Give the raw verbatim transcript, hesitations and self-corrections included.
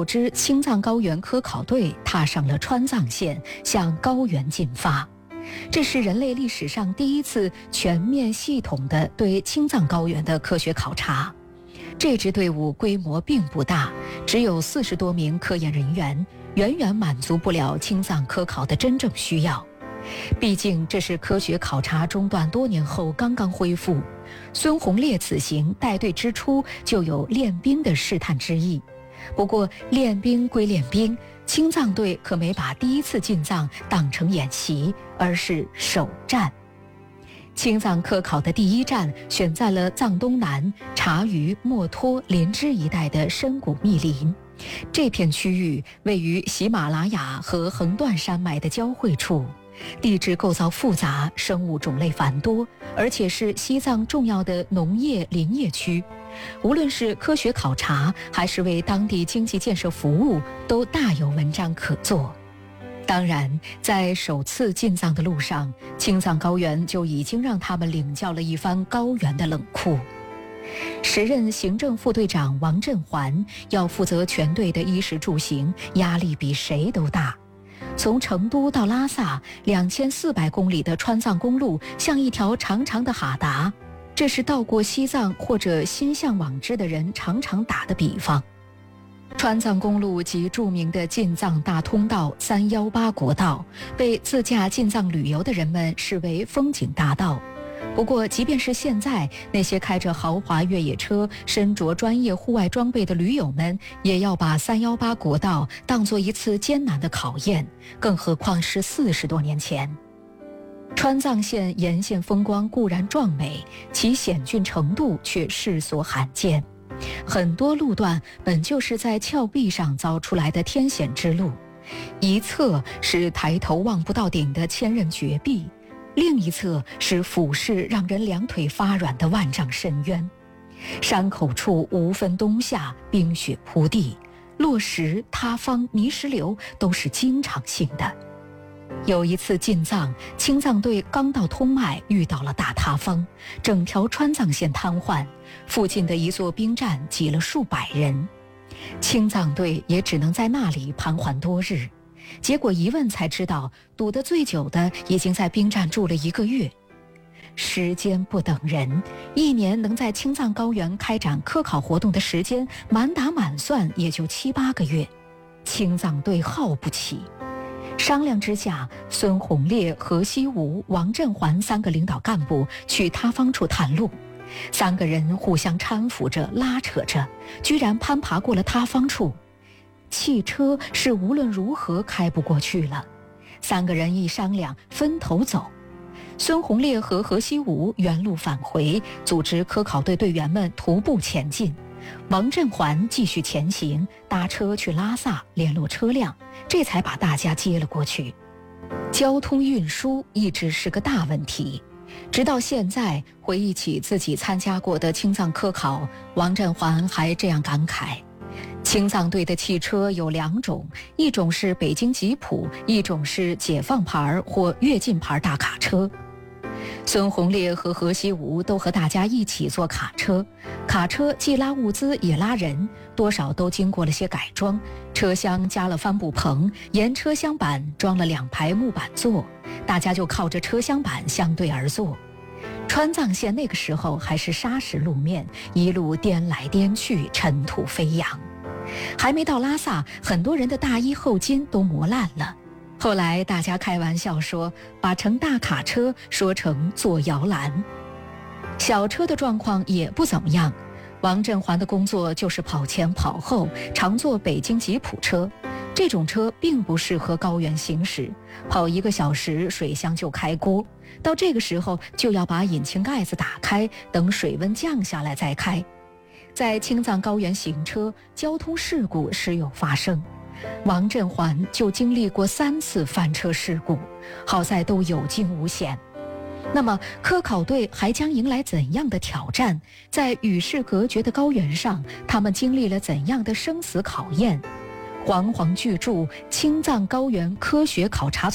组织青藏高原科考队踏上了川藏线，向高原进发。这是人类历史上第一次全面系统的对青藏高原的科学考察。这支队伍规模并不大，只有四十多名科研人员，远远满足不了青藏科考的真正需要。毕竟这是科学考察中断多年后刚刚恢复，孙洪烈此行带队之初就有练兵的试探之意。不过练兵归练兵，青藏队可没把第一次进藏当成演习，而是首战。青藏科考的第一站选在了藏东南察隅、墨脱、林芝一带的深谷密林。这片区域位于喜马拉雅和横断山脉的交汇处，地质构造复杂，生物种类繁多，而且是西藏重要的农业林业区。无论是科学考察还是为当地经济建设服务，都大有文章可做。当然，在首次进藏的路上，青藏高原就已经让他们领教了一番高原的冷酷。时任行政副队长王振环要负责全队的衣食住行，压力比谁都大。从成都到拉萨两千四百公里的川藏公路像一条长长的哈达，这是到过西藏或者心向往之的人常常打的比方。川藏公路及著名的进藏大通道三一八国道，被自驾进藏旅游的人们视为风景大道。不过即便是现在，那些开着豪华越野车、身着专业户外装备的驴友们，也要把三一八国道当作一次艰难的考验，更何况是四十多年前。川藏线沿线风光固然壮美，其险峻程度却世所罕见。很多路段本就是在峭壁上凿出来的天险之路，一侧是抬头望不到顶的千仞绝壁，另一侧是俯视让人两腿发软的万丈深渊。山口处无分冬夏，冰雪铺地，落石、塌方、泥石流都是经常性的。有一次进藏，青藏队刚到通麦，遇到了大塌方，整条川藏线瘫痪，附近的一座兵站挤了数百人，青藏队也只能在那里盘桓多日。结果一问才知道，堵得最久的已经在兵站住了一个月。时间不等人，一年能在青藏高原开展科考活动的时间，满打满算也就七八个月，青藏队耗不起。商量之下，孙洪烈、何西武、王振环三个领导干部去塌方处探路。三个人互相搀扶着、拉扯着，居然攀爬过了塌方处。汽车是无论如何开不过去了，三个人一商量，分头走。孙洪烈和何西武原路返回，组织科考队队员们徒步前进。王振环继续前行，搭车去拉萨联络车辆，这才把大家接了过去。交通运输一直是个大问题，直到现在回忆起自己参加过的青藏科考，王振环还这样感慨：青藏队的汽车有两种，一种是北京吉普，一种是解放牌或跃进牌大卡车。孙洪烈和何西武都和大家一起坐卡车，卡车既拉物资也拉人，多少都经过了些改装，车厢加了帆布棚，沿车厢板装了两排木板座，大家就靠着车厢板相对而坐。川藏线那个时候还是砂石路面，一路颠来颠去，尘土飞扬。还没到拉萨，很多人的大衣后襟都磨烂了。后来大家开玩笑说，把乘大卡车说成坐摇篮。小车的状况也不怎么样，王振环的工作就是跑前跑后，常坐北京吉普车。这种车并不适合高原行驶，跑一个小时水箱就开锅，到这个时候就要把引擎盖子打开，等水温降下来再开。在青藏高原行车，交通事故时有发生，王振环就经历过三次翻车事故，好在都有惊无险。那么科考队还将迎来怎样的挑战？在与世隔绝的高原上，他们经历了怎样的生死考验？煌煌巨著《青藏高原科学考察